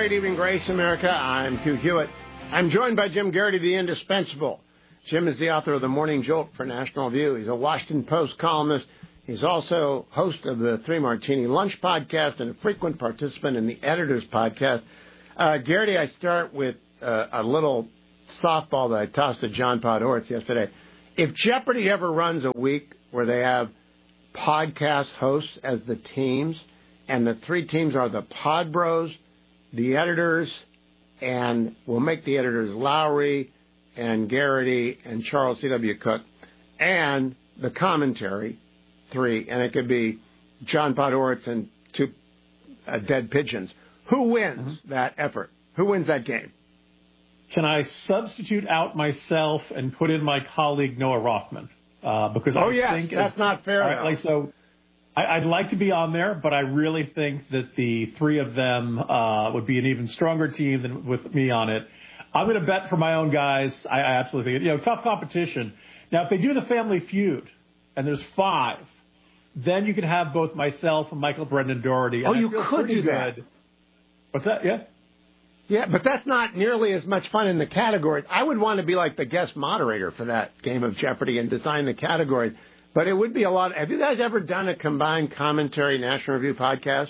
great evening, Grace America. I'm Hugh Hewitt. I'm joined by Jim Geraghty, the indispensable. Jim is the author of The Morning Jolt for National View. He's a Washington Post columnist. He's also host of the Three Martini Lunch podcast and a frequent participant in the Editors podcast. Geraghty, I start with a little softball that I tossed to John Podhoretz yesterday. If Jeopardy ever runs a week where they have podcast hosts as the teams, and the three teams are the Pod Bros, the editors, and we'll make the editors Lowry and Geraghty and Charles C.W. Cook, and the commentary, three, and it could be John Podhoretz and two dead pigeons. Who wins that effort? Who wins that game? Can I substitute out myself and put in my colleague Noah Rothman? Because I think that's not fair. So I'd like to be on there, but I really think that the three of them would be an even stronger team than with me on it. I'm going to bet for my own guys. I absolutely think tough competition. Now, if they do the Family Feud and there's 5, then you could have both myself and Michael Brendan Doherty. Oh, you could do that. What's that? Yeah. Yeah, but that's not nearly as much fun in the categories. I would want to be like the guest moderator for that game of Jeopardy and design the categories. But it would be a lot. Have you guys ever done a combined commentary National Review podcast?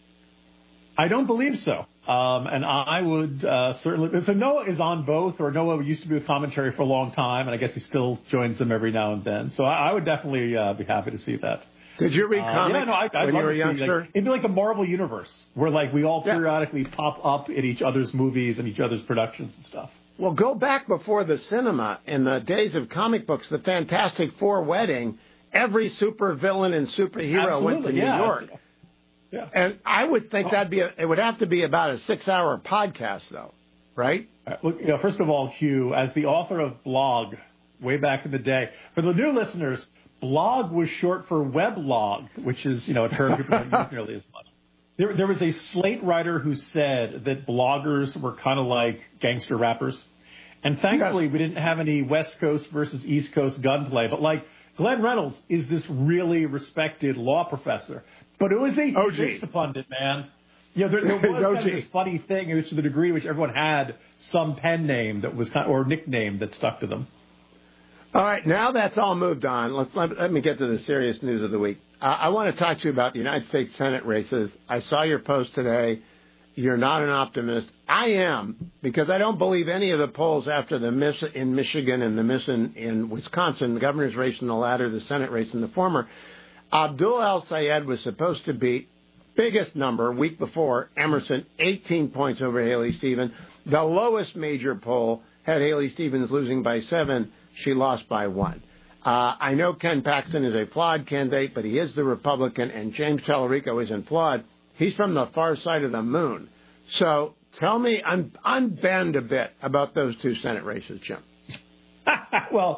I don't believe so. And I would certainly. So Noah is on both, or Noah used to be with commentary for a long time, and I guess he still joins them every now and then. So I would definitely be happy to see that. Did you read comics when you were a youngster? It'd be like a Marvel universe where we all periodically pop up in each other's movies and each other's productions and stuff. Well, go back before the cinema. In the days of comic books, the Fantastic Four wedding, every supervillain and superhero went to New York. Yeah. And I would think it would have to be about a 6-hour podcast, though, right? Look, first of all, Hugh, as the author of Blog way back in the day, for the new listeners, Blog was short for weblog, which is, a term people don't use nearly as much. There was a Slate writer who said that bloggers were kind of like gangster rappers. And thankfully, we didn't have any West Coast versus East Coast gunplay. But Glenn Reynolds is this really respected law professor. But it was a pundit, man. There was kind of this funny thing to the degree to which everyone had some pen name that was or nickname that stuck to them. All right, now that's all moved on. Let me get to the serious news of the week. I want to talk to you about the United States Senate races. I saw your post today. You're not an optimist. I am, because I don't believe any of the polls after the miss in Michigan and the miss in Wisconsin, the governor's race in the latter, the Senate race in the former. Abdul El-Sayed was supposed to beat biggest number week before, Emerson, 18 points over Haley Stevens. The lowest major poll had Haley Stevens losing by 7. She lost by 1. I know Ken Paxton is a flawed candidate, but he is the Republican, and James Tallarico isn't flawed. He's from the far side of the moon. So tell me, unbend a bit about those two Senate races, Jim. Well,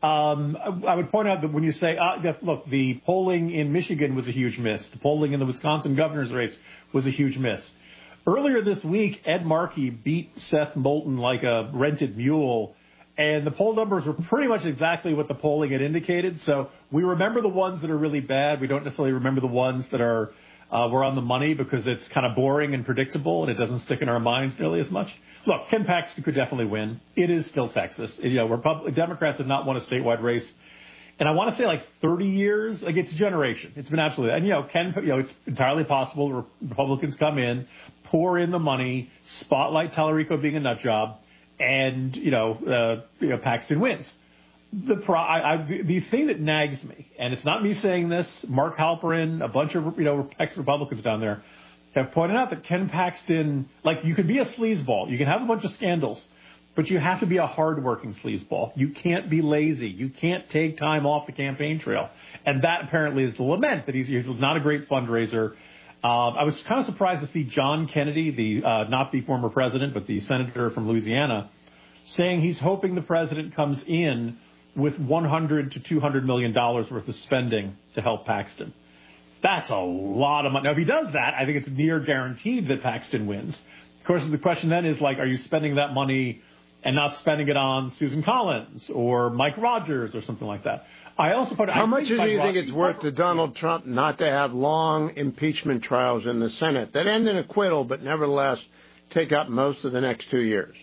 I would point out that when you say, look, the polling in Michigan was a huge miss. The polling in the Wisconsin governor's race was a huge miss. Earlier this week, Ed Markey beat Seth Moulton like a rented mule. And the poll numbers were pretty much exactly what the polling had indicated. So we remember the ones that are really bad. We don't necessarily remember the ones that are were on the money because it's kind of boring and predictable and it doesn't stick in our minds nearly as much. Look, Ken Paxton could definitely win. It is still Texas. Democrats have not won a statewide race. And I want to say 30 years. It's a generation. It's been absolutely. And, it's entirely possible Republicans come in, pour in the money, spotlight Tallarico being a nut job. And, Paxton wins. The thing that nags me, and it's not me saying this, Mark Halperin, a bunch of, ex-Republicans down there have pointed out that Ken Paxton, you can be a sleazeball. You can have a bunch of scandals, but you have to be a hardworking sleazeball. You can't be lazy. You can't take time off the campaign trail. And that apparently is the lament, that he's not a great fundraiser. I was kind of surprised to see John Kennedy, not the former president, but the senator from Louisiana, saying he's hoping the president comes in with $100 to $200 million worth of spending to help Paxton. That's a lot of money. Now, if he does that, I think it's near guaranteed that Paxton wins. Of course, the question then is, are you spending that money and not spending it on Susan Collins or Mike Rogers or something like that? I also put. How much do you think it's worth to Donald Trump not to have long impeachment trials in the Senate that end in acquittal, but nevertheless take up most of the next 2 years.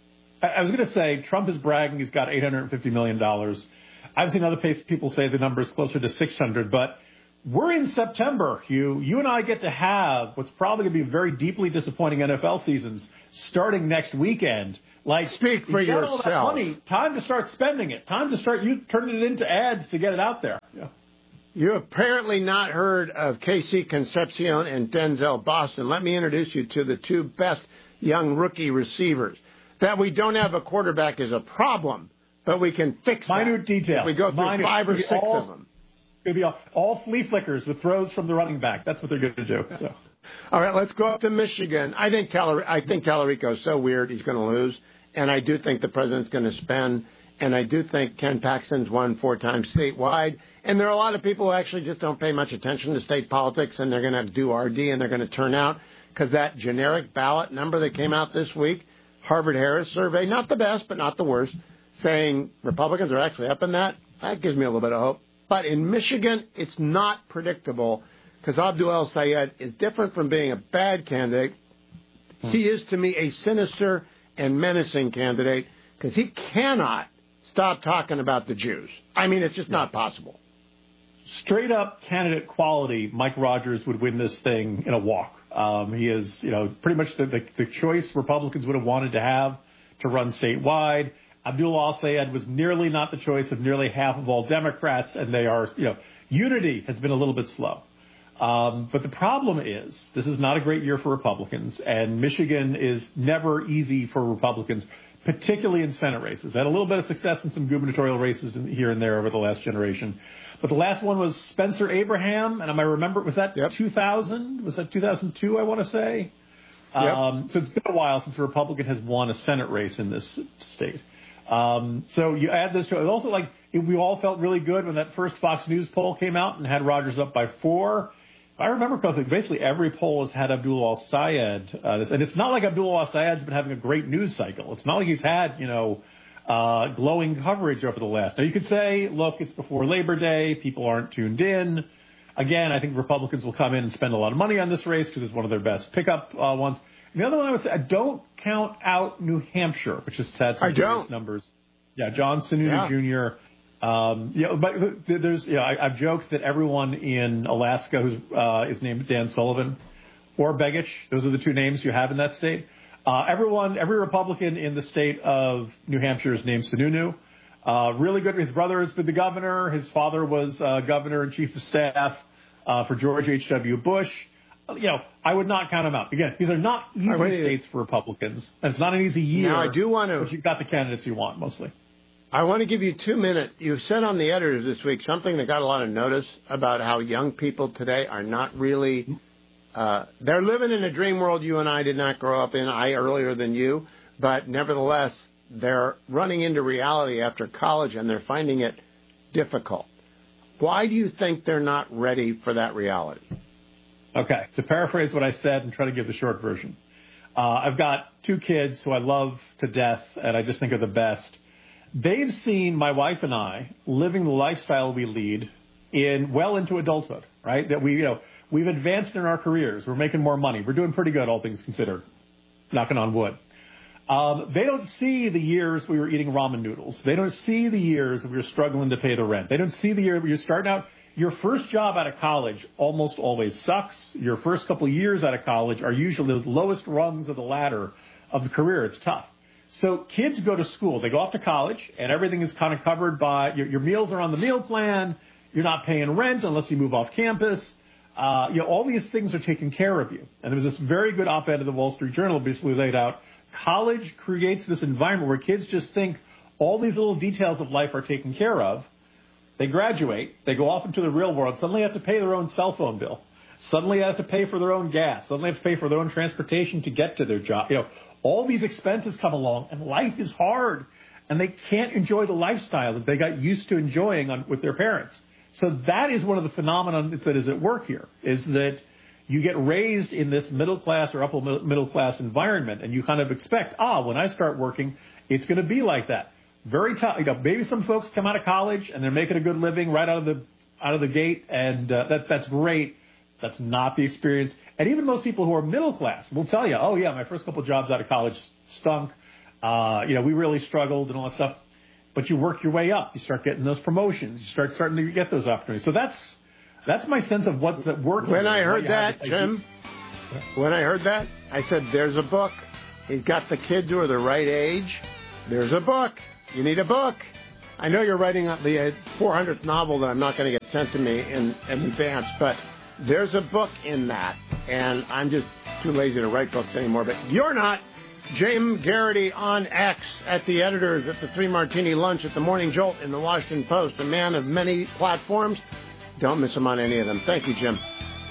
I was going to say, Trump is bragging he's got $850 million. I've seen other people say the number is closer to 600, but we're in September, Hugh. You and I get to have what's probably going to be very deeply disappointing NFL seasons starting next weekend. Like, speak for yourself. All that money, time to start spending it. Time to start turning it into ads to get it out there. Yeah. You apparently not heard of Casey Concepcion and Denzel Boston. Let me introduce you to the two best young rookie receivers. That we don't have a quarterback is a problem, but we can fix that. Minute detail. If we go through 5 or 6 of them. It's going to be all flea flickers with throws from the running back. That's what they're going to do. So. All right, let's go up to Michigan. I think Tallarico is so weird he's going to lose, and I do think the president's going to spend, and I do think Ken Paxton's won 4 times statewide, and there are a lot of people who actually just don't pay much attention to state politics, and they're going to do RD, and they're going to turn out, because that generic ballot number that came out this week, Harvard-Harris survey, not the best, but not the worst, saying Republicans are actually up in that. That gives me a little bit of hope. But in Michigan, it's not predictable because Abdul El-Sayed is different from being a bad candidate. He is, to me, a sinister and menacing candidate because he cannot stop talking about the Jews. I mean, it's just not possible. Straight up candidate quality, Mike Rogers would win this thing in a walk. He is, pretty much the choice Republicans would have wanted to have to run statewide. Abdul El-Sayed was nearly not the choice of nearly half of all Democrats, and they are, unity has been a little bit slow. But the problem is, this is not a great year for Republicans, and Michigan is never easy for Republicans, particularly in Senate races. They had a little bit of success in some gubernatorial races here and there over the last generation. But the last one was Spencer Abraham, and I remember, was that 2000? Was that 2002, I want to say? Yep. So it's been a while since a Republican has won a Senate race in this state. So you add this to it. Also, we all felt really good when that first Fox News poll came out and had Rogers up by 4. I remember correctly, basically every poll has had Abdul El-Sayed. And it's not like Abdul El-Sayed's been having a great news cycle. It's not like he's had, glowing coverage over the last. Now, you could say, look, it's before Labor Day. People aren't tuned in. Again, I think Republicans will come in and spend a lot of money on this race because it's one of their best pickup ones. And the other one I would say, I don't count out New Hampshire, which has had some serious numbers. Yeah, John Sununu Jr. But there's, I've joked that everyone in Alaska who is named Dan Sullivan or Begich, those are the 2 names you have in that state. Every Republican in the state of New Hampshire is named Sununu. Really good. His brother has been the governor. His father was governor and chief of staff for George H.W. Bush. I would not count him out. Again, these are not easy states for Republicans, and it's not an easy year. Now, I do want to. But you've got the candidates you want mostly. I want to give you 2 minutes. You said on the editors this week something that got a lot of notice about how young people today are not really. They're living in a dream world you and I did not grow up in. I earlier than you, but nevertheless, they're running into reality after college, and they're finding it difficult. Why do you think they're not ready for that reality? Okay, to paraphrase what I said and try to give the short version. I've got 2 kids who I love to death, and I just think are the best. They've seen my wife and I living the lifestyle we lead well into adulthood, right? That we've advanced in our careers. We're making more money. We're doing pretty good, all things considered. Knocking on wood. They don't see the years we were eating ramen noodles. They don't see the years we were struggling to pay the rent. They don't see the year where you're starting out. Your first job out of college almost always sucks. Your first couple of years out of college are usually the lowest rungs of the ladder of the career. It's tough. So kids go to school. They go off to college, and everything is kind of covered by your meals are on the meal plan. You're not paying rent unless you move off campus. All these things are taken care of you. And there was this very good op-ed in the Wall Street Journal basically laid out. College creates this environment where kids just think all these little details of life are taken care of. They graduate. They go off into the real world. Suddenly have to pay their own cell phone bill. Suddenly have to pay for their own gas. Suddenly have to pay for their own transportation to get to their job. All these expenses come along, and life is hard. And they can't enjoy the lifestyle that they got used to enjoying with their parents. So that is one of the phenomena that is at work here, is that you get raised in this middle class or upper middle class environment, and you kind of expect, when I start working, it's going to be like that. Very tough. Maybe some folks come out of college and they're making a good living right out of the gate, and that's great. That's not the experience. And even most people who are middle class will tell you, oh, yeah, my first couple jobs out of college stunk. We really struggled and all that stuff. But you work your way up. You start getting those promotions. You starting to get those opportunities. So that's my sense of what's at work. When I heard that, Jim, I said, there's a book. He's got the kids who are the right age. There's a book. You need a book. I know you're writing the 400th novel that I'm not going to get sent to me in advance, but there's a book in that, and I'm just too lazy to write books anymore. But you're not. Jim Garrity on X, at the editors, at the Three Martini Lunch, at the Morning Jolt, in the Washington Post, a man of many platforms. Don't miss him on any of them. Thank you, Jim.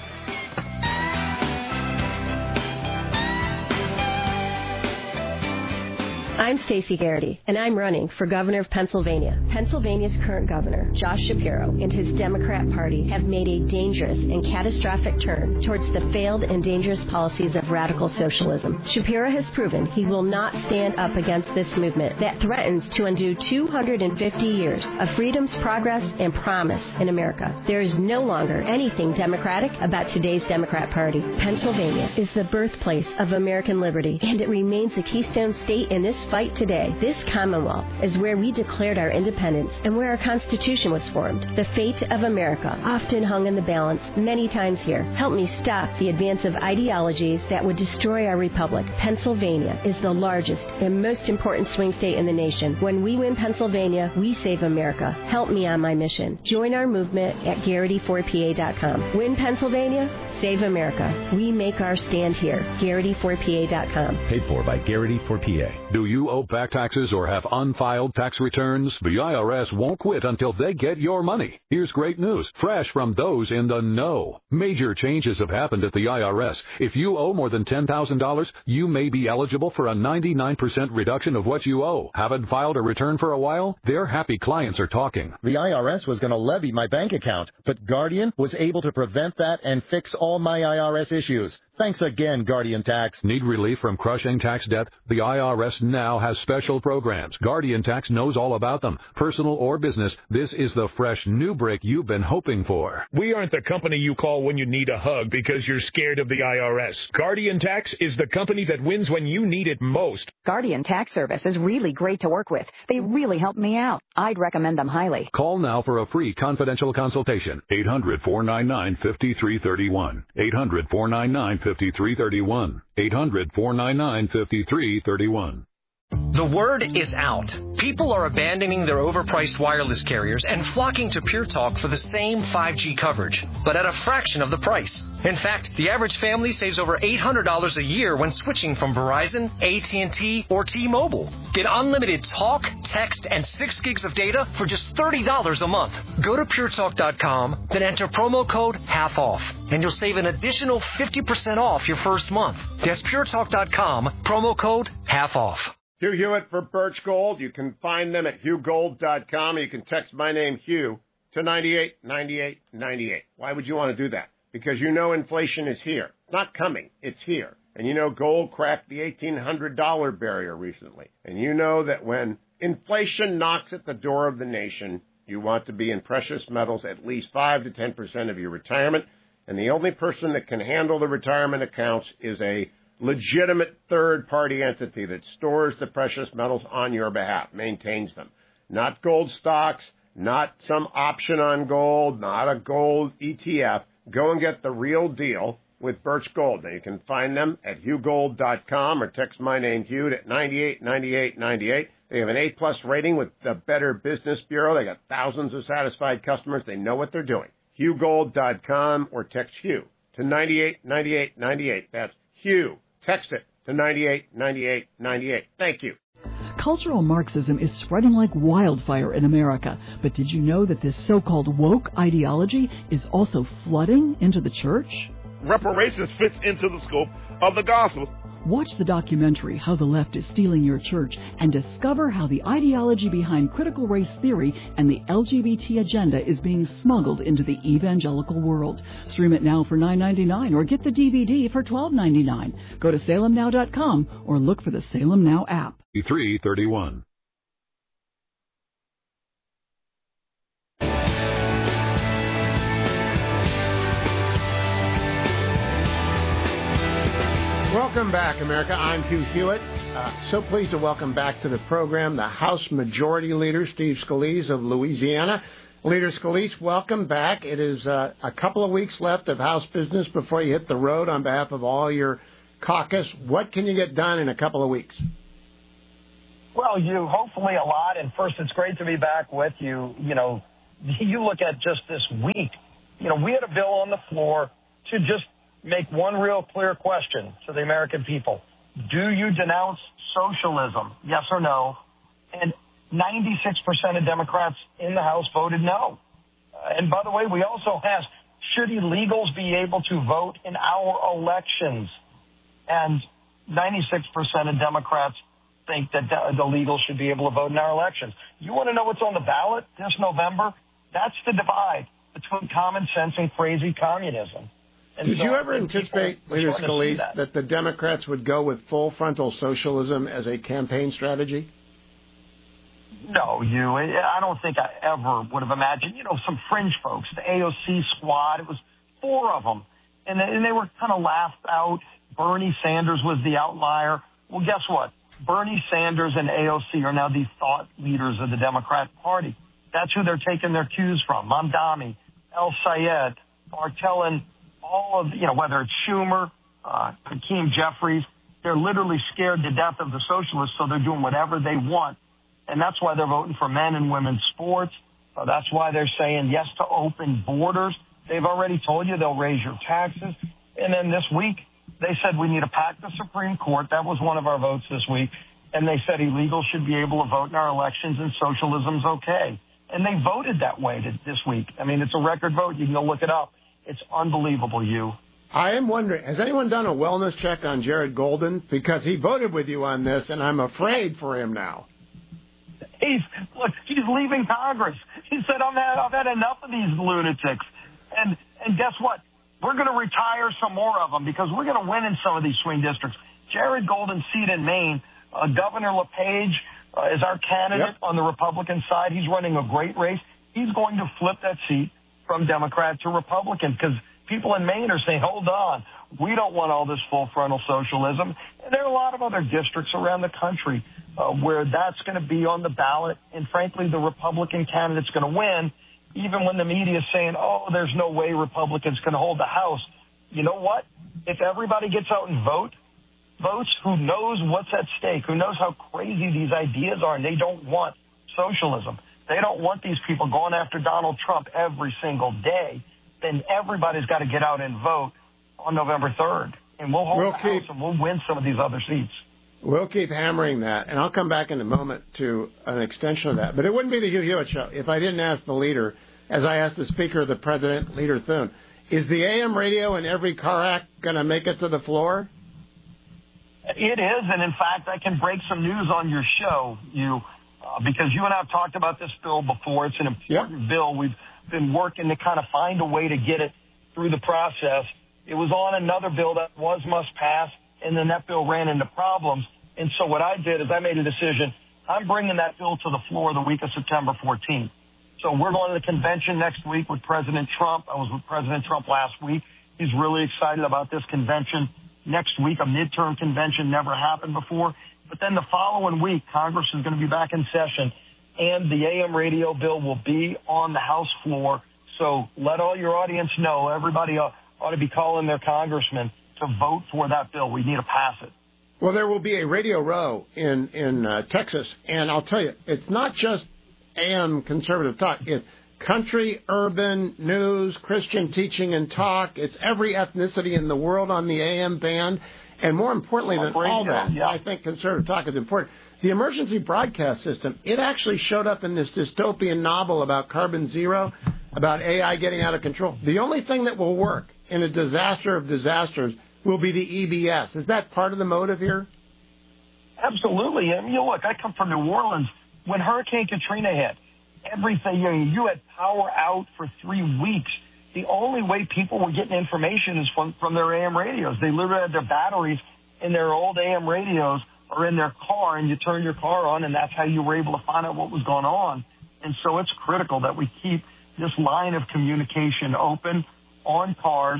I'm Stacey Garrity, and I'm running for governor of Pennsylvania. Pennsylvania's current governor, Josh Shapiro, and his Democrat Party have made a dangerous and catastrophic turn towards the failed and dangerous policies of radical socialism. Shapiro has proven he will not stand up against this movement that threatens to undo 250 years of freedom's progress and promise in America. There is no longer anything democratic about today's Democrat Party. Pennsylvania is the birthplace of American liberty, and it remains a keystone state in this fight today. This Commonwealth is where we declared our independence and where our Constitution was formed. The fate of America often hung in the balance many times here. Help me stop the advance of ideologies that would destroy our republic. Pennsylvania is the largest and most important swing state in the nation. When we win Pennsylvania, we save America. Help me on my mission. Join our movement at Garrity4PA.com. Win Pennsylvania, save America. We make our stand here. Garrity4PA.com. Paid for by Garrity4PA. Do you owe back taxes or have unfiled tax returns? The IRS won't quit until they get your money. Here's great news, fresh from those in the know. Major changes have happened at the IRS. If you owe more than $10,000, you may be eligible for a 99% reduction of what you owe. Haven't filed a return for a while? Their happy clients are talking. The IRS was going to levy my bank account, but Guardian was able to prevent that and fix all my IRS issues. Thanks again, Guardian Tax. Need relief from crushing tax debt? The IRS now has special programs. Guardian Tax knows all about them. Personal or business, this is the fresh new break you've been hoping for. We aren't the company you call when you need a hug because you're scared of the IRS. Guardian Tax is the company that wins when you need it most. Guardian Tax Service is really great to work with. They really helped me out. I'd recommend them highly. Call now for a free confidential consultation. 800-499-5331. 800-499-5331. 800-499-5331. The word is out. People are abandoning their overpriced wireless carriers and flocking to Pure Talk for the same 5G coverage, but at a fraction of the price. In fact, the average family saves over $800 a year when switching from Verizon, AT&T, or T-Mobile. Get unlimited talk, text, and 6 gigs of data for just $30 a month. Go to puretalk.com, then enter promo code HALFOFF, and you'll save an additional 50% off your first month. That's puretalk.com, promo code HALFOFF. Hugh Hewitt for Birch Gold. You can find them at hughgold.com. You can text my name, Hugh, to 989898. Why would you want to do that? Because you know inflation is here. It's not coming. It's here. And you know gold cracked the $1,800 barrier recently. And you know that when inflation knocks at the door of the nation, you want to be in precious metals at least 5 to 10% of your retirement. And the only person that can handle the retirement accounts is a legitimate third-party entity that stores the precious metals on your behalf, maintains them. Not gold stocks, not some option on gold, not a gold ETF. Go and get the real deal with Birch Gold. Now, you can find them at hughgold.com or text my name, Hugh, at 989898. They have an A-plus rating with the Better Business Bureau. They got thousands of satisfied customers. They know what they're doing. hughgold.com or text Hugh to 989898. That's Hugh. Text it to 989898. Thank you. Cultural Marxism is spreading like wildfire in America. But did you know that this so-called woke ideology is also flooding into the church? Reparations fits into the scope of the Gospels. Watch the documentary, How the Left is Stealing Your Church, and discover how the ideology behind critical race theory and the LGBT agenda is being smuggled into the evangelical world. Stream it now for $9.99 or get the DVD for $12.99. Go to salemnow.com or look for the Salem Now app. 331. Welcome back, America. I'm Hugh Hewitt. So pleased to welcome back to the program the House Majority Leader, Steve Scalise of Louisiana. Leader Scalise, welcome back. It is a couple of weeks left of House business before you hit the road on behalf of all your caucus. What can you get done in a couple of weeks? Well, hopefully a lot. And first, it's great to be back with you. You know, you look at just this week, we had a bill on the floor to just make one real clear question to the American people. Do you denounce socialism? Yes or no? And 96% of Democrats in the House voted no. And by the way, we also asked, should illegals be able to vote in our elections? And 96% of Democrats think that the illegals should be able to vote in our elections. You want to know what's on the ballot this November? That's the divide between common sense and crazy communism. And did you ever anticipate, Leader Scalise, that the Democrats would go with full frontal socialism as a campaign strategy? No, I don't think I ever would have imagined, some fringe folks, the AOC squad, it was 4 of them. And they were kind of laughed out. Bernie Sanders was the outlier. Well, guess what? Bernie Sanders and AOC are now the thought leaders of the Democrat Party. That's who they're taking their cues from. Mamdani, El Sayed, Bartellen, all of, whether it's Schumer, Hakeem Jeffries, they're literally scared to death of the socialists, so they're doing whatever they want. And that's why they're voting for men and women's sports. That's why they're saying yes to open borders. They've already told you they'll raise your taxes. And then this week, they said we need to pack the Supreme Court. That was one of our votes this week. And they said illegals should be able to vote in our elections and socialism's okay. And they voted that way this week. I mean, it's a record vote. You can go look it up. It's unbelievable, I am wondering, has anyone done a wellness check on Jared Golden? Because he voted with you on this, and I'm afraid for him now. He's leaving Congress. He said, I've had enough of these lunatics. And guess what? We're going to retire some more of them because we're going to win in some of these swing districts. Jared Golden's seat in Maine, Governor LePage is our candidate on the Republican side. He's running a great race. He's going to flip that seat from Democrat to Republican because people in Maine are saying, hold on, we don't want all this full frontal socialism. And there are a lot of other districts around the country where that's going to be on the ballot. And frankly, the Republican candidate's going to win, even when the media is saying, oh, there's no way Republicans can hold the House. You know what? If everybody gets out and votes, who knows what's at stake, who knows how crazy these ideas are, and they don't want socialism. They don't want these people going after Donald Trump every single day. Then everybody's got to get out and vote on November 3rd. And we'll hold the House and we'll win some of these other seats. We'll keep hammering that. And I'll come back in a moment to an extension of that. But it wouldn't be the Hugh Hewitt Show if I didn't ask the leader, as I asked the Speaker of the President, Leader Thune, is the AM radio in every car act going to make it to the floor? It is. And, in fact, I can break some news on your show, because you and I have talked about this bill before. It's an important bill. We've been working to kind of find a way to get it through the process. It was on another bill that must pass, and then that bill ran into problems. And so what I did is I made a decision. I'm bringing that bill to the floor the week of September 14th. So we're going to the convention next week with President Trump. I was with President Trump last week. He's really excited about this convention. Next week, a midterm convention never happened before. But then the following week, Congress is going to be back in session, and the AM radio bill will be on the House floor. So let all your audience know, everybody ought to be calling their congressman to vote for that bill. We need to pass it. Well, there will be a Radio Row in Texas, and I'll tell you, it's not just AM conservative talk. It's country, urban, news, Christian teaching and talk. It's every ethnicity in the world on the AM band. And more importantly than all that, I think conservative talk is important. The emergency broadcast system, it actually showed up in this dystopian novel about carbon zero, about AI getting out of control. The only thing that will work in a disaster of disasters will be the EBS. Is that part of the motive here? Absolutely. I mean, look, I come from New Orleans. When Hurricane Katrina hit, everything, you had power out for 3 weeks. The only way people were getting information is from their AM radios. They literally had their batteries in their old AM radios or in their car, and you turn your car on, and that's how you were able to find out what was going on. And so it's critical that we keep this line of communication open on cars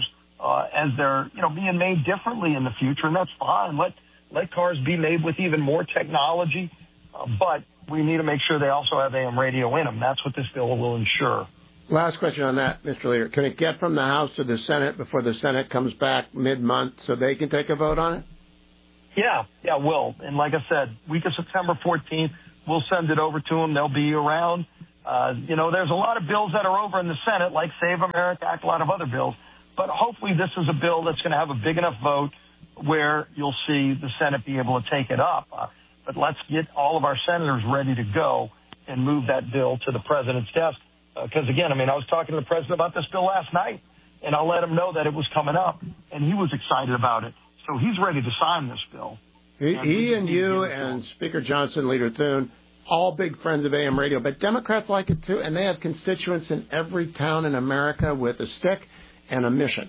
as they're, being made differently in the future, and that's fine. Let cars be made with even more technology, but we need to make sure they also have AM radio in them. That's what this bill will ensure. Last question on that, Mr. Leader. Can it get from the House to the Senate before the Senate comes back mid-month so they can take a vote on it? Yeah, it will. And like I said, week of September 14th, we'll send it over to them. They'll be around. There's a lot of bills that are over in the Senate, like Save America Act, a lot of other bills. But hopefully this is a bill that's going to have a big enough vote where you'll see the Senate be able to take it up. But let's get all of our senators ready to go and move that bill to the president's desk. Because, again, I was talking to the president about this bill last night, and I let him know that it was coming up, and he was excited about it. So he's ready to sign this bill. He and you and Speaker Johnson, Leader Thune, all big friends of AM radio, but Democrats like it too, and they have constituents in every town in America with a stick and a mission.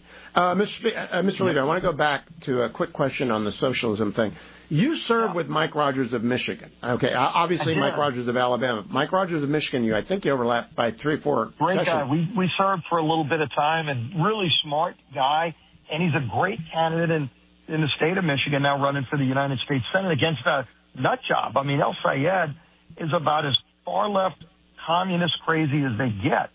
Mr. Leader, I want to go back to a quick question on the socialism thing. You served with Mike Rogers of Michigan. Okay, obviously Mike Rogers of Alabama. Mike Rogers of Michigan, I think you overlapped by 3 or 4 Great sessions. guy. We served for a little bit of time, and really smart guy, and he's a great candidate in the state of Michigan now running for the United States Senate against a nut job. El Sayed is about as far left communist crazy as they get.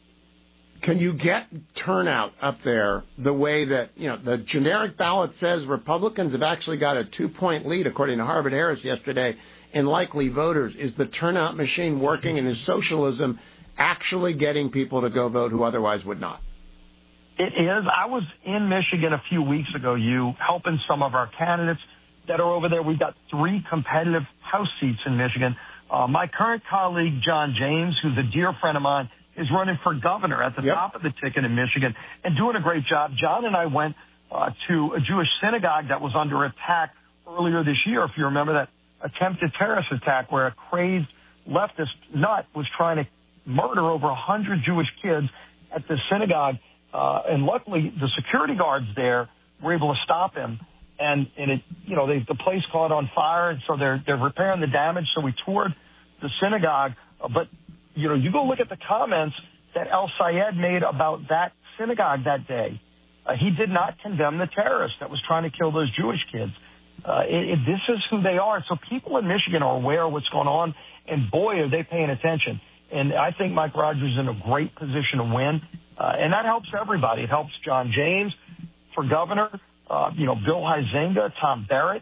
Can you get turnout up there the way that, the generic ballot says Republicans have actually got a 2-point lead, according to Harvard-Harris yesterday, in likely voters? Is the turnout machine working, and is socialism actually getting people to go vote who otherwise would not? It is. I was in Michigan a few weeks ago, helping some of our candidates that are over there. We've got 3 competitive House seats in Michigan. My current colleague, John James, who's a dear friend of mine, is running for governor at the top of the ticket in Michigan and doing a great job. John and I went to a Jewish synagogue that was under attack earlier this year, if you remember that attempted terrorist attack where a crazed leftist nut was trying to murder over 100 Jewish kids at the synagogue. And luckily, the security guards there were able to stop him. And it, the place caught on fire, and so they're repairing the damage. So we toured the synagogue, but you go look at the comments that El Sayed made about that synagogue that day. He did not condemn the terrorist that was trying to kill those Jewish kids. This is who they are. So people in Michigan are aware of what's going on, and boy, are they paying attention. And I think Mike Rogers is in a great position to win, and that helps everybody. It helps John James for governor, Bill Huizenga, Tom Barrett,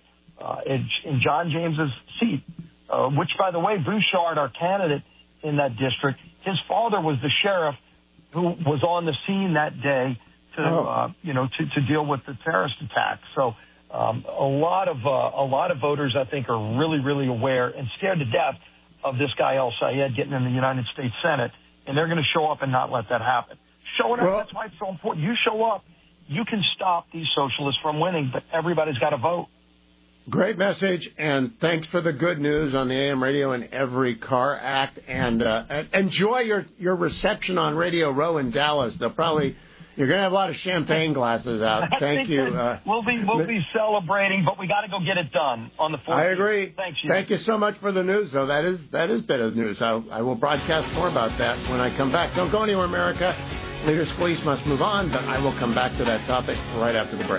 in John James's seat, which, by the way, Bouchard, our candidate in that district, his father was the sheriff who was on the scene that day to deal with the terrorist attack. So a lot of voters, I think, are really, really aware and scared to death of this guy El Sayed getting in the United States Senate, and they're going to show up and not let that happen. Showing up, that's why it's so important. You show up, you can stop these socialists from winning, but everybody's got to vote. Great message, and thanks for the good news on the AM Radio and Every Car Act. And enjoy your reception on Radio Row in Dallas. You're going to have a lot of champagne glasses out. Thank you. We'll be celebrating, but we got to go get it done on the 14th. I agree. Thanks. Thank you so much for the news, though. That is bit of news. I will broadcast more about that when I come back. Don't go anywhere, America. Leader Scalise must move on, but I will come back to that topic right after the break.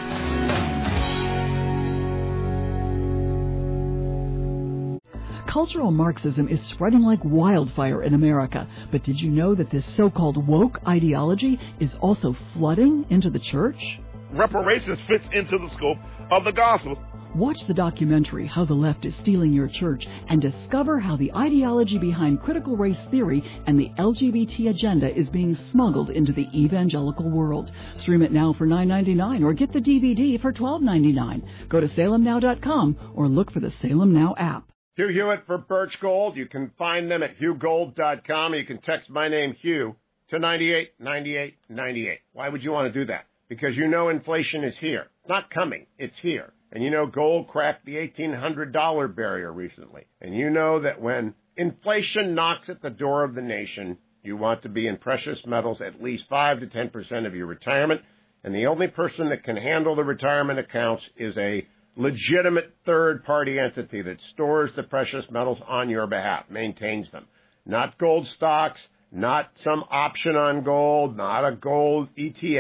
Cultural Marxism is spreading like wildfire in America. But did you know that this so-called woke ideology is also flooding into the church? Reparations fits into the scope of the gospel. Watch the documentary How the Left is Stealing Your Church and discover how the ideology behind critical race theory and the LGBT agenda is being smuggled into the evangelical world. Stream it now for $9.99 or get the DVD for $12.99. Go to salemnow.com or look for the Salem Now app. Hugh Hewitt for Birch Gold. You can find them at hughgold.com. You can text my name, Hugh, to 989898. Why would you want to do that? Because inflation is here. It's not coming. It's here. And gold cracked the $1,800 barrier recently. And that when inflation knocks at the door of the nation, you want to be in precious metals at least 5 to 10% of your retirement. And the only person that can handle the retirement accounts is a legitimate third-party entity that stores the precious metals on your behalf, maintains them. Not gold stocks, not some option on gold, not a gold ETF.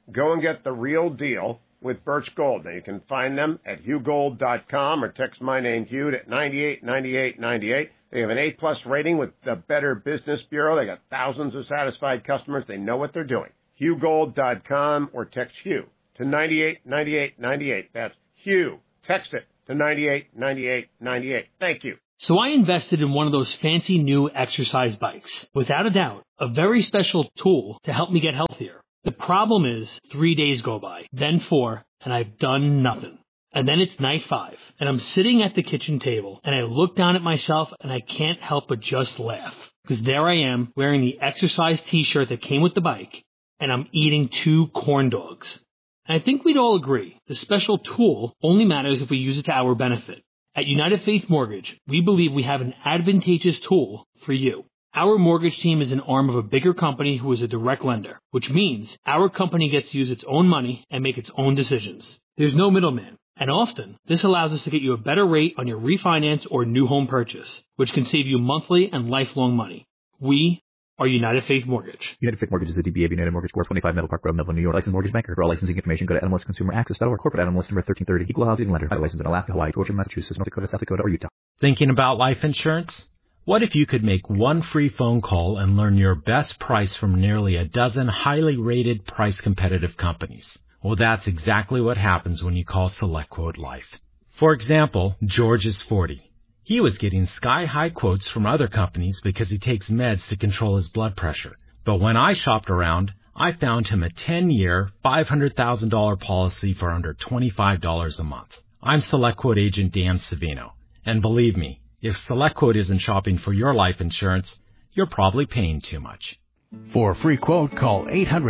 Go and get the real deal with Birch Gold. Now, you can find them at HughGold.com or text my name, Hugh, at 989898. They have an A-plus rating with the Better Business Bureau. They got thousands of satisfied customers. They know what they're doing. HughGold.com or text Hugh to 989898. That's Hugh. Text it to 989898. Thank you. So I invested in one of those fancy new exercise bikes. Without a doubt, a very special tool to help me get healthier. The problem is 3 days go by, then 4, and I've done nothing. And then it's night 5, and I'm sitting at the kitchen table, and I look down at myself, and I can't help but just laugh. Because there I am, wearing the exercise t-shirt that came with the bike, and I'm eating 2 corn dogs. And I think we'd all agree, the special tool only matters if we use it to our benefit. At United Faith Mortgage, we believe we have an advantageous tool for you. Our mortgage team is an arm of a bigger company who is a direct lender, which means our company gets to use its own money and make its own decisions. There's no middleman, and often this allows us to get you a better rate on your refinance or new home purchase, which can save you monthly and lifelong money. We are United Faith Mortgage. United Faith Mortgage is a DBA of United Mortgage Corp. 25 Meadow Park Road, Melville, New York. Licensed mortgage banker. For all licensing information, go to nmlsconsumeraccess.org. Corporate NMLS number 1330. Equal housing lender. Licensed in Alaska, Hawaii, Georgia, Massachusetts, North Dakota, South Dakota, or Utah. Thinking about life insurance? What if you could make one free phone call and learn your best price from nearly a dozen highly rated, price-competitive companies? Well, that's exactly what happens when you call SelectQuote Life. For example, George is 40. He was getting sky-high quotes from other companies because he takes meds to control his blood pressure. But when I shopped around, I found him a 10-year, $500,000 policy for under $25 a month. I'm SelectQuote agent Dan Savino. And believe me, if SelectQuote isn't shopping for your life insurance, you're probably paying too much. For a free quote, call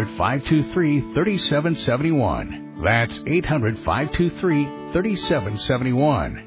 800-523-3771. That's 800-523-3771.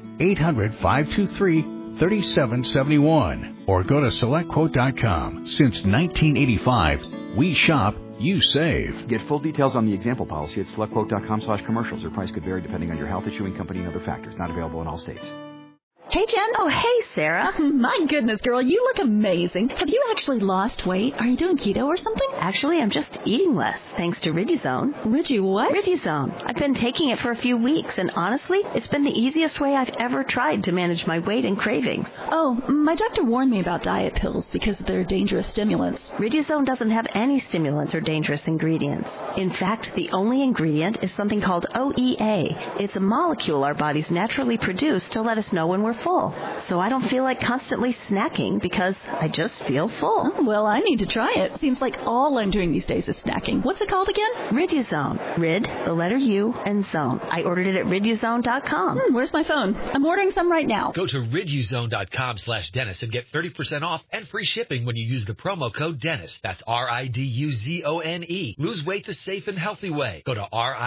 800-523-3771. Or go to SelectQuote.com. Since 1985, we shop, you save. Get full details on the example policy at SelectQuote.com/commercials. Their price could vary depending on your health, issuing company, and other factors. Not available in all states. Hey, Jen. Oh, hey, Sarah. My goodness, girl, you look amazing. Have you actually lost weight? Are you doing keto or something? Actually, I'm just eating less, thanks to Riduzone. What? Riduzone. I've been taking it for a few weeks, and honestly, it's been the easiest way I've ever tried to manage my weight and cravings. Oh, my doctor warned me about diet pills because they're dangerous stimulants. Riduzone doesn't have any stimulants or dangerous ingredients. In fact, the only ingredient is something called OEA. It's a molecule our bodies naturally produce to let us know when we're full. So I don't feel like constantly snacking because I just feel full. Oh, well, I need to try it. Seems like all I'm doing these days is snacking. What's it called again? Riduzone. Rid, the letter U, and zone. I ordered it at Riduzone.com. Where's my phone? I'm ordering some right now. Go to Riduzone.com/Dennis and get 30% off and free shipping when you use the promo code Dennis. That's RIDUZONE. Lose weight the safe and healthy way. Go to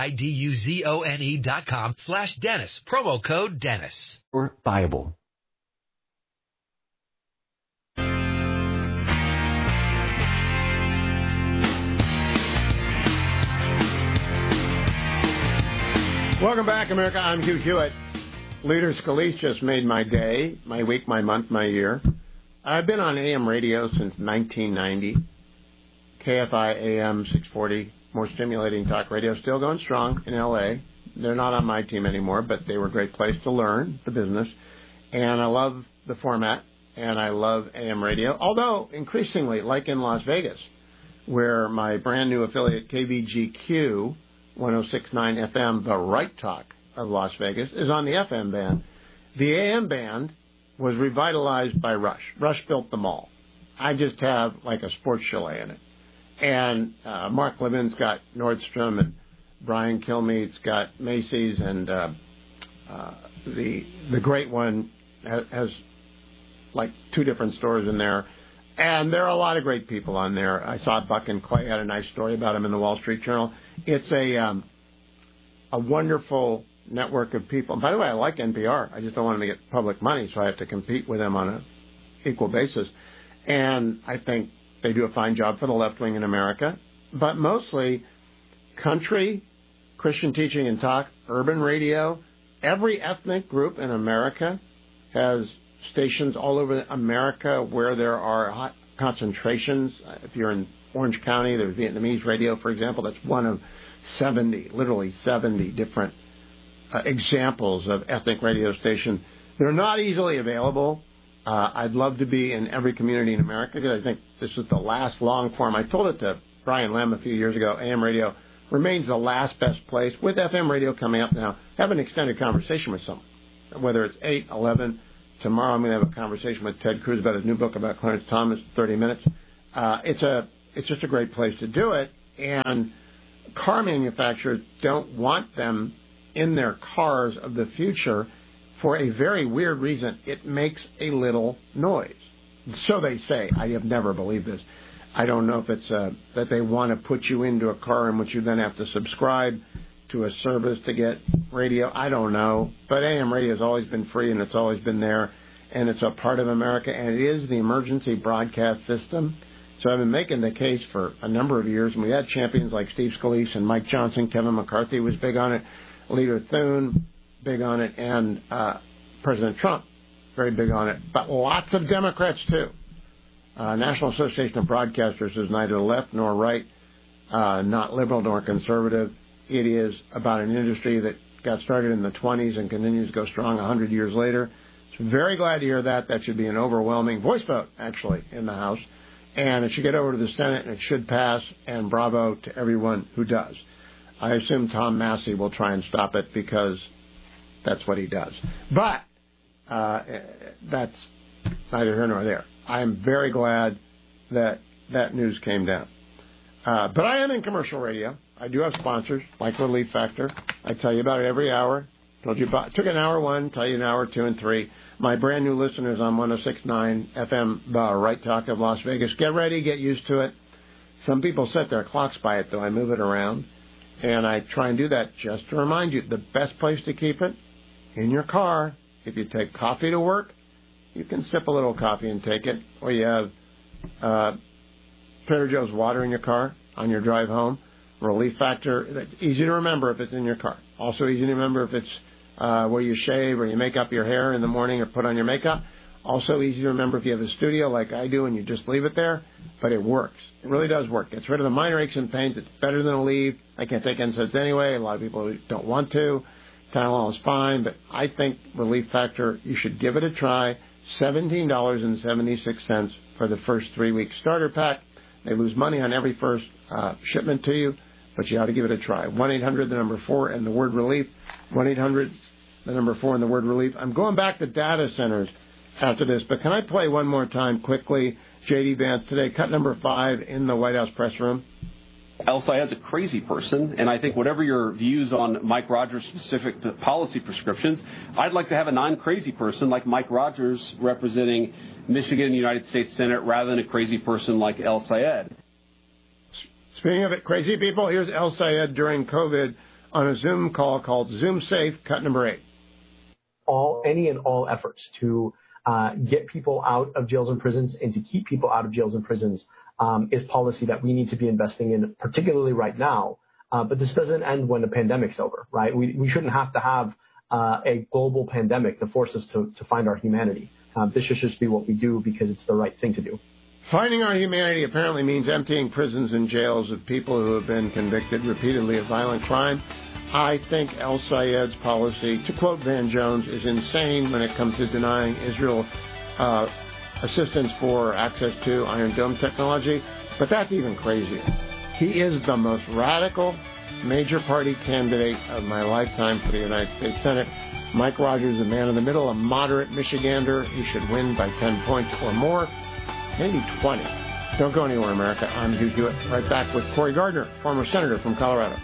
RIDUZONE.com/Dennis. Promo code Dennis. Or buyable. Welcome back, America. I'm Hugh Hewitt. Leader Scalise just made my day, my week, my month, my year. I've been on AM radio since 1990. KFI AM 640, more stimulating talk radio, still going strong in L.A. They're not on my team anymore, but they were a great place to learn the business. And I love the format, and I love AM radio, although increasingly, like in Las Vegas, where my brand new affiliate KVGQ 106.9 FM, the right talk of Las Vegas, is on the FM band. The AM band was revitalized by Rush. Rush built them all. I just have like a sports chalet in it. And Mark Levin's got Nordstrom, and Brian Kilmeade's got Macy's, and the great one has like 2 different stores in there. And there are a lot of great people on there. I saw Buck and Clay had a nice story about him in the Wall Street Journal. It's a wonderful network of people. And by the way, I like NPR. I just don't want them to get public money, so I have to compete with them on an equal basis. And I think they do a fine job for the left wing in America. But mostly country, Christian teaching and talk, urban radio. Every ethnic group in America has stations all over America where there are hot concentrations. If you're in Orange County. There's Vietnamese radio, for example. That's one of 70, literally 70 different examples of ethnic radio station. They're not easily available. I'd love to be in every community in America because I think this is the last long form. I told it to Brian Lem a few years ago. AM radio remains the last best place. With FM radio coming up now, have an extended conversation with someone, whether it's 8, 11. Tomorrow I'm going to have a conversation with Ted Cruz about his new book about Clarence Thomas, 30 minutes. It's just a great place to do it. And car manufacturers don't want them in their cars of the future for a very weird reason. It makes a little noise. So they say. I have never believed this. I don't know if it's that they want to put you into a car in which you then have to subscribe to a service to get radio. I don't know. But AM radio has always been free, and it's always been there, and it's a part of America, and it is the emergency broadcast system. So I've been making the case for a number of years, and we had champions like Steve Scalise and Mike Johnson. Kevin McCarthy was big on it. Leader Thune, big on it, and President Trump, very big on it. But lots of Democrats, too. National Association of Broadcasters is neither left nor right, not liberal nor conservative. It is about an industry that got started in the 20s and continues to go strong 100 years later. So very glad to hear that. That should be an overwhelming voice vote, actually, in the House. And it should get over to the Senate, and it should pass, and bravo to everyone who does. I assume Tom Massey will try and stop it because that's what he does. But that's neither here nor there. I am very glad that that news came down. But I am in commercial radio. I do have sponsors, like Relief Factor. I tell you about it every hour. Told you about, took an hour 1, tell you an hour 2 and 3. My brand new listeners on 106.9 FM, the Right Talk of Las Vegas. Get ready, get used to it. Some people set their clocks by it, though. I move it around. And I try and do that just to remind you, the best place to keep it, in your car. If you take coffee to work, you can sip a little coffee and take it. Or you have Trader Joe's water in your car on your drive home. Relief Factor, that's easy to remember if it's in your car. Also easy to remember if it's where you shave or you make up your hair in the morning or put on your makeup. Also easy to remember if you have a studio like I do and you just leave it there. But it works. It really does work. Gets rid of the minor aches and pains. It's better than a leave. I can't take NSAIDs anyway. A lot of people don't want to. Tylenol is fine. But I think Relief Factor, you should give it a try. $17.76 for the first 3-week starter pack. They lose money on every first shipment to you, but you ought to give it a try. 1-800, the number 4, and the word relief. 1-800, the number 4, and the word relief. I'm going back to data centers after this, but can I play one more time quickly? J.D. Vance today, cut number 5 in the White House press room. El Sayed's a crazy person, and I think whatever your views on Mike Rogers' specific policy prescriptions, I'd like to have a non-crazy person like Mike Rogers representing Michigan United States Senate rather than a crazy person like El Sayed. Speaking of it, crazy people, here's El Sayed during COVID on a Zoom call called Zoom Safe, cut number 8. Any and all efforts to get people out of jails and prisons and to keep people out of jails and prisons is policy that we need to be investing in, particularly right now. But this doesn't end when the pandemic's over, right? We shouldn't have to have a global pandemic to force us to find our humanity. This should just be what we do because it's the right thing to do. Finding our humanity apparently means emptying prisons and jails of people who have been convicted repeatedly of violent crime. I think El Sayed's policy, to quote Van Jones, is insane when it comes to denying Israel assistance for access to Iron Dome technology, but that's even crazier. He is the most radical major party candidate of my lifetime for the United States Senate. Mike Rogers, a man in the middle, a moderate Michigander. He should win by 10 points or more, maybe 20. Don't go anywhere, America. I'm Hugh Hewitt. Right back with Cory Gardner, former senator from Colorado.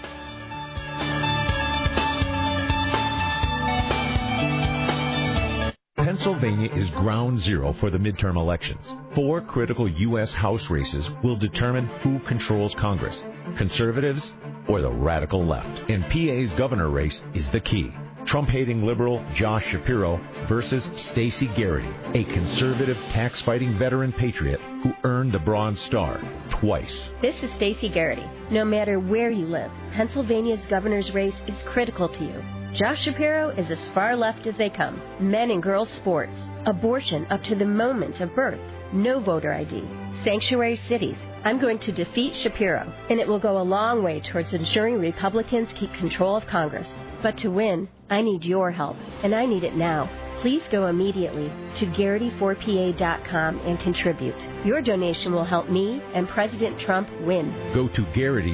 Pennsylvania is ground zero for the midterm elections. 4 critical U.S. House races will determine who controls Congress, conservatives or the radical left. And PA's governor race is the key. Trump-hating liberal Josh Shapiro versus Stacey Garrity, a conservative tax-fighting veteran patriot who earned the Bronze Star twice. This is Stacey Garrity. No matter where you live, Pennsylvania's governor's race is critical to you. Josh Shapiro is as far left as they come. Men and girls sports, abortion up to the moment of birth, no voter ID, sanctuary cities, I'm going to defeat Shapiro, and it will go a long way towards ensuring Republicans keep control of Congress. But to win, I need your help, and I need it now. Please go immediately to Garrity4PA.com and contribute. Your donation will help me and President Trump win. Go to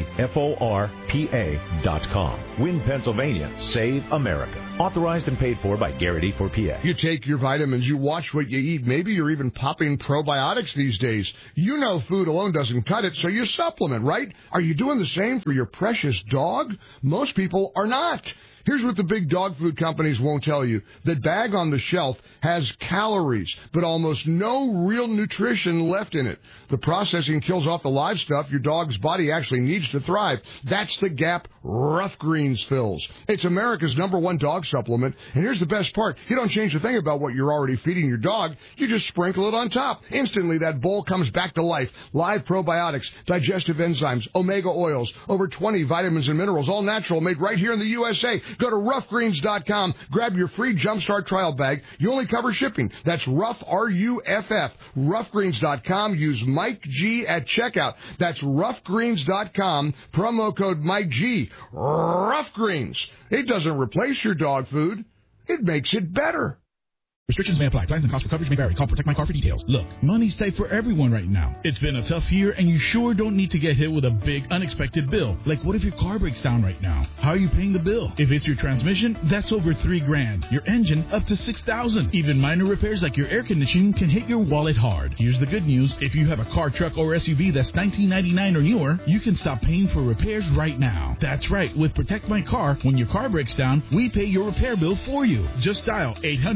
GarrityForPA.com. Win Pennsylvania. Save America. Authorized and paid for by Garrity4PA. You take your vitamins, you watch what you eat. Maybe you're even popping probiotics these days. You know food alone doesn't cut it, so you supplement, right? Are you doing the same for your precious dog? Most people are not. Here's what the big dog food companies won't tell you. That bag on the shelf has calories, but almost no real nutrition left in it. The processing kills off the live stuff your dog's body actually needs to thrive. That's the gap Rough Greens fills. It's America's #1 dog supplement, and here's the best part. You don't change a thing about what you're already feeding your dog. You just sprinkle it on top. Instantly, that bowl comes back to life. Live probiotics, digestive enzymes, omega oils, over 20 vitamins and minerals, all natural, made right here in the USA. Go to roughgreens.com, grab your free Jumpstart trial bag. You only cover shipping. That's Rough, R-U-F-F. Roughgreens.com. Use Mike G at checkout. That's roughgreens.com. Promo code Mike G. Rough Greens. It doesn't replace your dog food. It makes it better. Restrictions may apply. Plans and cost for coverage may vary. Call Protect My Car for details. Look, money's tight for everyone right now. It's been a tough year, and you sure don't need to get hit with a big, unexpected bill. Like, what if your car breaks down right now? How are you paying the bill? If it's your transmission, that's over $3,000. Your engine, up to $6,000. Even minor repairs like your air conditioning can hit your wallet hard. Here's the good news. If you have a car, truck, or SUV that's $19.99 or newer, you can stop paying for repairs right now. That's right. With Protect My Car, when your car breaks down, we pay your repair bill for you. Just dial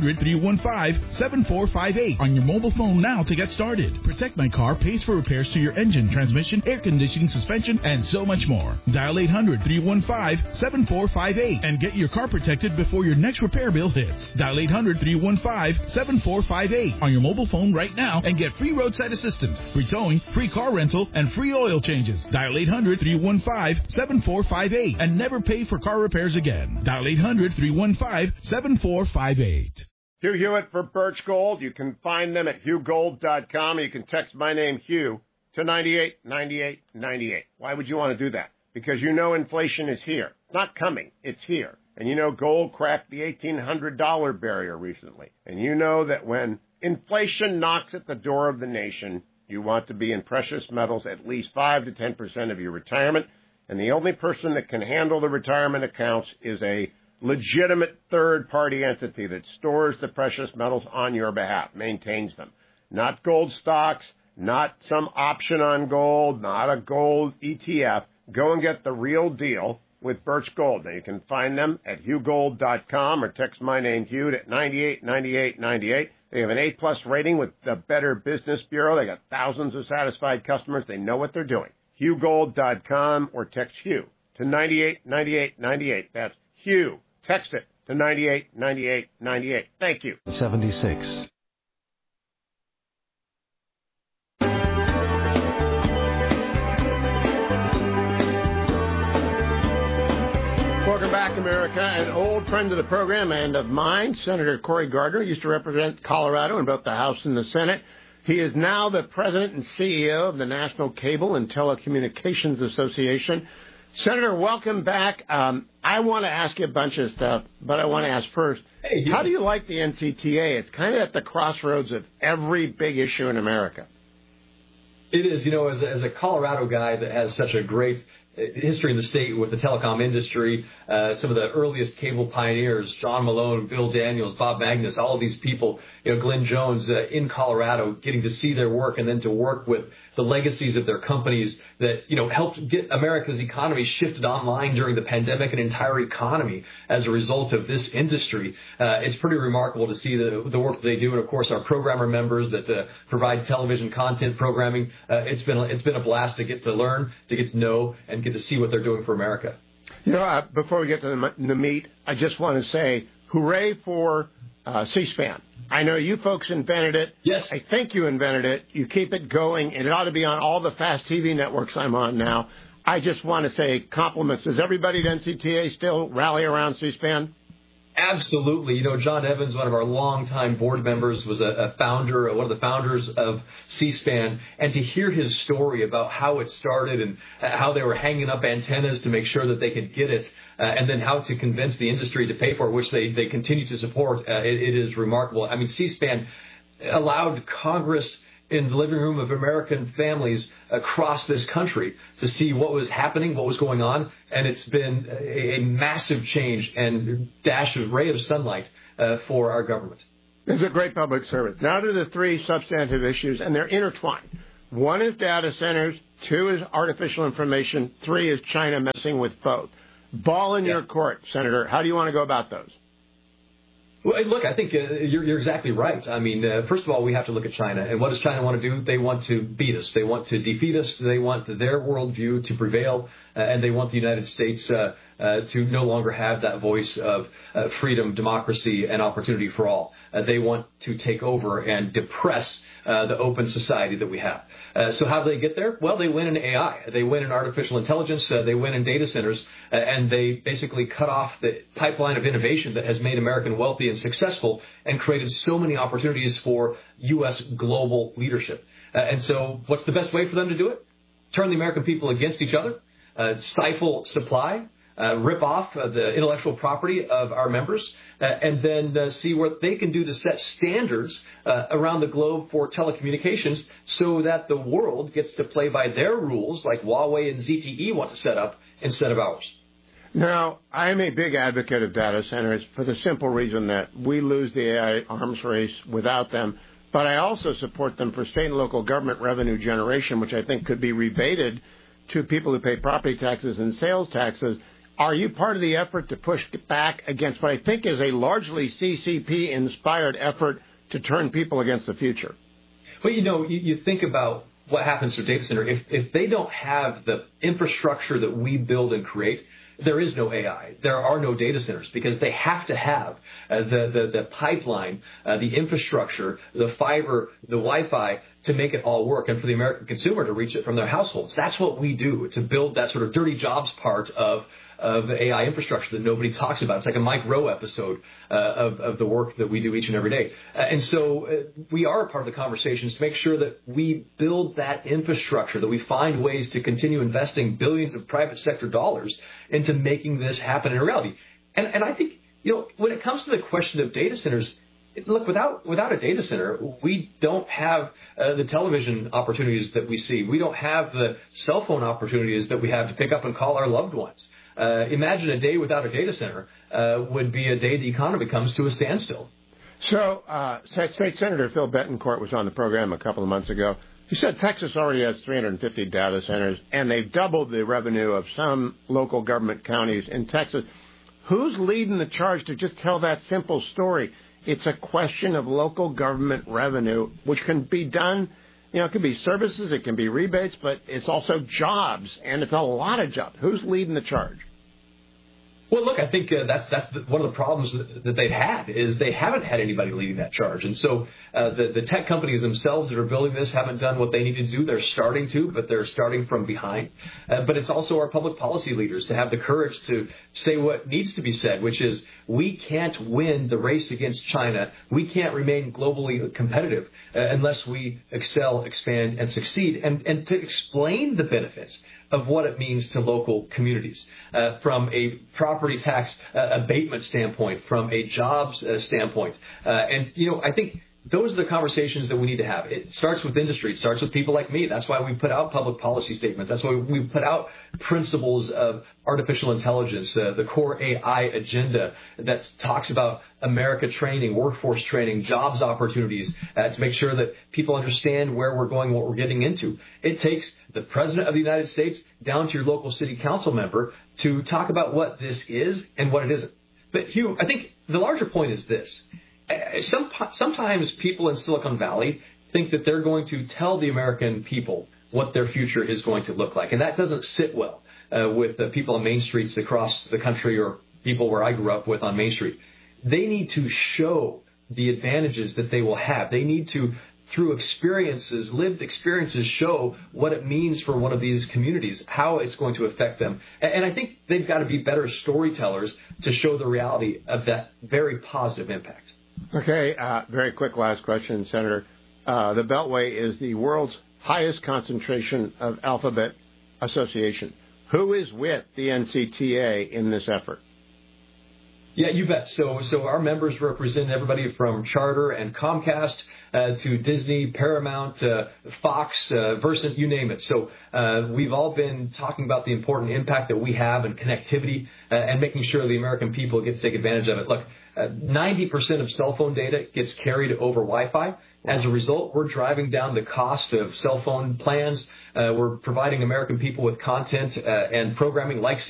800-315-7458 on your mobile phone now to get started. Protect My Car pays for repairs to your engine, transmission, air conditioning, suspension, and so much more. Dial 800-315-7458 and get your car protected before your next repair bill hits. Dial 800-315-7458 on your mobile phone right now and get free roadside assistance, free towing, free car rental, and free oil changes. Dial 800-315-7458 and never pay for car repairs again. Dial 800-315-7458. Hugh Hewitt for Birch Gold. You can find them at HughGold.com. You can text my name, Hugh, to 989898. Why would you want to do that? Because you know inflation is here. It's not coming. It's here. And you know gold cracked the $1,800 barrier recently. And you know that when inflation knocks at the door of the nation, you want to be in precious metals at least 5 to 10% of your retirement. And the only person that can handle the retirement accounts is a legitimate third-party entity that stores the precious metals on your behalf, maintains them. Not gold stocks, not some option on gold, not a gold ETF. Go and get the real deal with Birch Gold. Now, you can find them at HughGold.com or text my name, Hugh, at 989898. They have an A-plus rating with the Better Business Bureau. They got thousands of satisfied customers. They know what they're doing. HughGold.com or text Hugh to 989898. That's Hugh. Text it to 989898. Thank you. 76. Welcome back, America. An old friend of the program and of mine, Senator Cory Gardner, used to represent Colorado in both the House and the Senate. He is now the president and CEO of the National Cable and Telecommunications Association. Senator, welcome back. I want to ask you a bunch of stuff, but I want to ask first, how do you like the NCTA? It's kind of at the crossroads of every big issue in America. It is. You know, as a Colorado guy that has such a great history in the state with the telecom industry, some of the earliest cable pioneers, John Malone, Bill Daniels, Bob Magnus, all of these people, you know, Glenn Jones in Colorado, getting to see their work and then to work with the legacies of their companies that, you know, helped get America's economy shifted online during the pandemic, an entire economy as a result of this industry. It's pretty remarkable to see the work that they do. And of course, our programmer members that provide television content programming. It's been a blast to get to learn, to get to know, and get to see what they're doing for America. You know, before we get to the meat, I just want to say hooray for C-SPAN. I know you folks invented it. Yes. I think you invented it. You keep it going, and it ought to be on all the fast TV networks I'm on now. I just want to say compliments. Does everybody at NCTA still rally around C-SPAN? Absolutely. John Evans, one of our longtime board members, was a founder, one of the founders of C-SPAN, and to hear his story about how it started and how they were hanging up antennas to make sure that they could get it, and then how to convince the industry to pay for it, which they continue to support, it is remarkable. I mean, C-SPAN allowed Congress in the living room of American families across this country to see what was happening, what was going on, and it's been a massive change and ray of sunlight for our government. It's a great public service. Now to the three substantive issues, and they're intertwined. One is data centers, two is artificial information, three is China messing with both. Ball in your court, Senator. How do you want to go about those? Well, look, I think you're exactly right. I mean, first of all, we have to look at China. And what does China want to do? They want to beat us. They want to defeat us. They want their worldview to prevail. And they want the United States to no longer have that voice of freedom, democracy, and opportunity for all. They want to take over and depress the open society that we have. So how do they get there? Well, they win in AI. They win in artificial intelligence. They win in data centers. And they basically cut off the pipeline of innovation that has made America wealthy and successful and created so many opportunities for U.S. global leadership. And so what's the best way for them to do it? Turn the American people against each other, stifle supply, rip off the intellectual property of our members, and then see what they can do to set standards around the globe for telecommunications so that the world gets to play by their rules like Huawei and ZTE want to set up instead of ours. Now, I'm a big advocate of data centers for the simple reason that we lose the AI arms race without them, but I also support them for state and local government revenue generation, which I think could be rebated to people who pay property taxes and sales taxes. Are you part of the effort to push back against what I think is a largely CCP-inspired effort to turn people against the future? Well, you think about what happens to a data center. If they don't have the infrastructure that we build and create, there is no AI. There are no data centers because they have to have the pipeline, the infrastructure, the fiber, the Wi-Fi to make it all work and for the American consumer to reach it from their households. That's what we do to build that sort of dirty jobs part of AI infrastructure that nobody talks about. It's like a Mike Rowe episode of the work that we do each and every day. And so we are a part of the conversations to make sure that we build that infrastructure, that we find ways to continue investing billions of private sector dollars into making this happen in reality. And I think, when it comes to the question of data centers, look, without a data center, we don't have the television opportunities that we see. We don't have the cell phone opportunities that we have to pick up and call our loved ones. Imagine a day without a data center would be a day the economy comes to a standstill. So, State Senator Phil Bettencourt was on the program a couple of months ago. He said Texas already has 350 data centers, and they've doubled the revenue of some local government counties in Texas. Who's leading the charge to just tell that simple story? It's a question of local government revenue, which can be done. It can be services, it can be rebates, but it's also jobs, and it's a lot of jobs. Who's leading the charge? Well, look, I think that's one of the problems that they've had is they haven't had anybody leading that charge. And so the tech companies themselves that are building this haven't done what they need to do. They're starting to, but they're starting from behind. But it's also our public policy leaders to have the courage to say what needs to be said, which is we can't win the race against China. We can't remain globally competitive unless we excel, expand, and succeed. And to explain the benefits of what it means to local communities from a property tax abatement standpoint, from a jobs standpoint. I think those are the conversations that we need to have. It starts with industry. It starts with people like me. That's why we put out public policy statements. That's why we put out principles of artificial intelligence, the core AI agenda that talks about America training, workforce training, jobs opportunities to make sure that people understand where we're going, what we're getting into. It takes the President of the United States down to your local city council member to talk about what this is and what it isn't. But Hugh, I think the larger point is this. Sometimes people in Silicon Valley think that they're going to tell the American people what their future is going to look like. And that doesn't sit well with the people on main streets across the country or people where I grew up with on Main Street. They need to show the advantages that they will have. They need to through experiences, lived experiences, show what it means for one of these communities, how it's going to affect them. And I think they've got to be better storytellers to show the reality of that very positive impact. Okay, very quick last question, Senator. The Beltway is the world's highest concentration of alphabet association. Who is with the NCTA in this effort? Yeah, you bet. So our members represent everybody from Charter and Comcast to Disney, Paramount, Fox, Versant, you name it. So we've all been talking about the important impact that we have in connectivity and making sure the American people get to take advantage of it. Look, 90% of cell phone data gets carried over Wi-Fi. As a result, we're driving down the cost of cell phone plans. We're providing American people with content and programming like